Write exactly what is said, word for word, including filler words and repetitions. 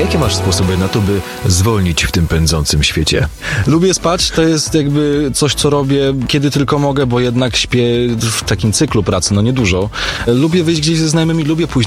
jakie masz sposoby na to, by zwolnić w tym pędzącym świecie? Lubię spać, to jest jakby coś, co robię kiedy tylko mogę, bo jednak śpię w takim cyklu pracy, no niedużo. Lubię wyjść gdzieś ze znajomymi, lubię pójść